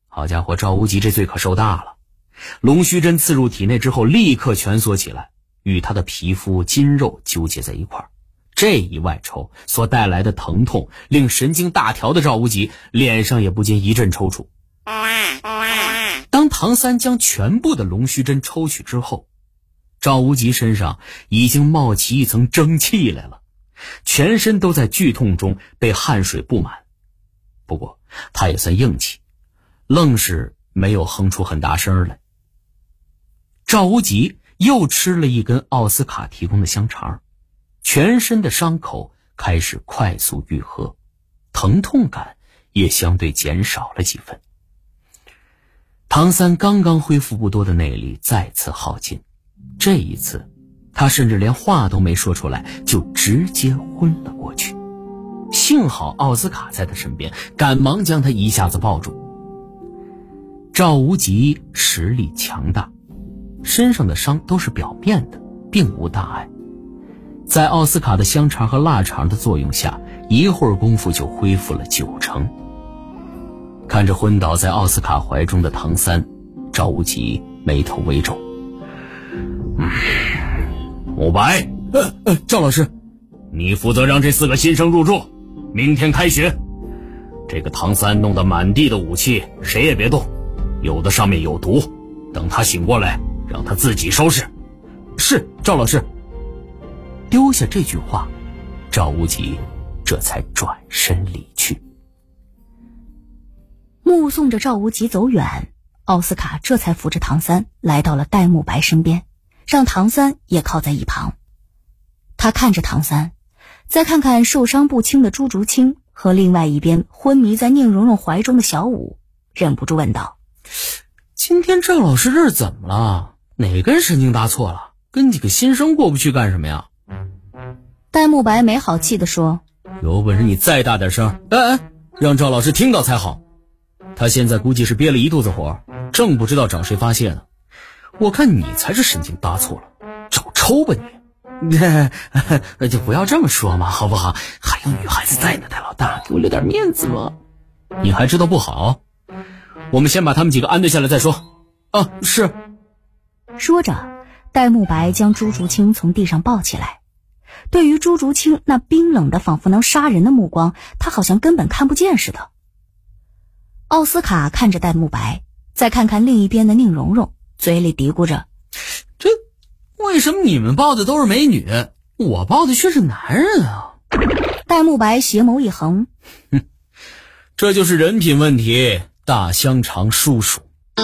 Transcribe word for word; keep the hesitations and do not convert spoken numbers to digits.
好家伙，赵无极这罪可受大了。龙须针刺入体内之后立刻蜷缩起来，与他的皮肤筋肉纠结在一块儿。这一外抽所带来的疼痛令神经大条的赵无极脸上也不禁一阵抽搐。当唐三将全部的龙须针抽取之后，赵无极身上已经冒起一层蒸汽来了，全身都在剧痛中被汗水布满。不过他也算硬气，愣是没有哼出很大声来。赵无极又吃了一根奥斯卡提供的香肠，全身的伤口开始快速愈合，疼痛感也相对减少了几分。唐三刚刚恢复不多的内力再次耗尽，这一次他甚至连话都没说出来，就直接昏了过去。幸好奥斯卡在他身边，赶忙将他一下子抱住。赵无极实力强大，身上的伤都是表面的，并无大碍。在奥斯卡的香肠和腊肠的作用下，一会儿功夫就恢复了九成。看着昏倒在奥斯卡怀中的唐三，赵无极眉头微皱。嗯，慕白， 呃呃，赵老师， 你负责让这四个新生入住，明天开学。这个唐三弄得满地的武器，谁也别动，有的上面有毒，等他醒过来，让他自己收拾。 是，赵老师。 丢下这句话，赵无极这才转身离去。 目送着赵无极走远，奥斯卡这才扶着唐三来到了戴沐白身边，让唐三也靠在一旁。他看着唐三，再看看受伤不轻的朱竹清和另外一边昏迷在宁荣荣怀中的小五，忍不住问道： 今天赵老师这是怎么了？哪根神经搭错了？跟几个新生过不去干什么呀？ 戴沐白没好气地说： 有本事你再大点声，哎哎，让赵老师听到才好。他现在估计是憋了一肚子火，正不知道找谁发泄呢。我看你才是神经搭错了，找抽吧你。 就不要这么说嘛，好不好？还有女孩子在呢，戴老大，给我留点面子嘛。 你还知道不好？我们先把他们几个安顿下来再说。啊，是。 说着，戴沐白将朱竹清从地上抱起来。对于朱竹清那冰冷的仿佛能杀人的目光，他好像根本看不见似的。奥斯卡看着戴沐白，再看看另一边的宁荣荣，嘴里嘀咕着： 这为什么你们抱的都是美女，我抱的却是男人啊？ 戴沐白斜眸一横， 哼，这就是人品问题，大香肠叔叔。